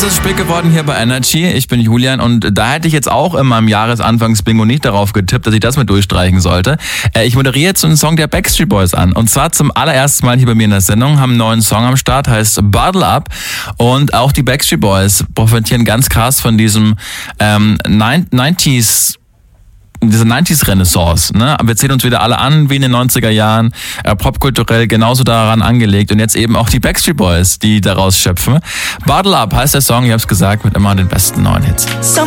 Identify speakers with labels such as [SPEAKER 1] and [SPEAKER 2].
[SPEAKER 1] Es ist spät geworden hier bei Energy. Ich bin Julian und da hätte ich jetzt auch in meinem Jahresanfangsbingo nicht darauf getippt, dass ich das mit durchstreichen sollte. Ich moderiere jetzt einen Song der Backstreet Boys an. Und zwar zum allerersten Mal hier bei mir in der Sendung, haben einen neuen Song am Start, heißt Bottle Up. Und auch die Backstreet Boys profitieren ganz krass von diesem 90s-Renaissance. Ne? Wir zählen uns wieder alle an, wie in den 90er Jahren, popkulturell genauso daran angelegt. Und jetzt eben auch die Backstreet Boys, die daraus schöpfen. Bottle Up heißt der Song, ich habe es gesagt, mit immer den besten neuen Hits.